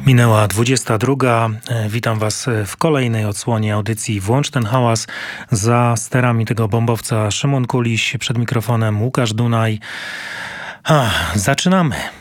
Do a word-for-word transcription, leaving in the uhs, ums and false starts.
Minęła dwudziesta druga. Witam Was w kolejnej odsłonie audycji Włącz ten hałas. Za sterami tego bombowca Szymon Kuliś, przed mikrofonem Łukasz Dunaj. A, zaczynamy.